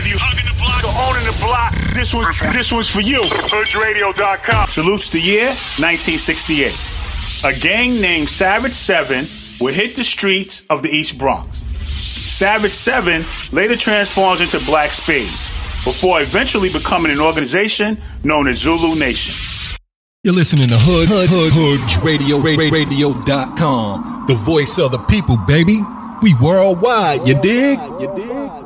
you hugging the block or owning the block, this one's for you. HoodRadio.com. Salutes the year 1968. A gang named Savage 7 would hit the streets of the East Bronx. Savage 7 later transforms into Black Spades, before eventually becoming an organization known as Zulu Nation. You're listening to HoodRadio.com, the voice of the people, baby. We worldwide, you dig?